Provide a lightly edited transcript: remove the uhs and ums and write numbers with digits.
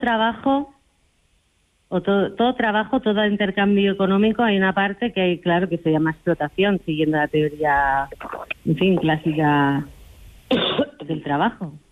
trabajo o todo trabajo, todo intercambio económico, hay una parte que hay, claro, que se llama explotación, siguiendo la teoría, en fin, clásica del trabajo.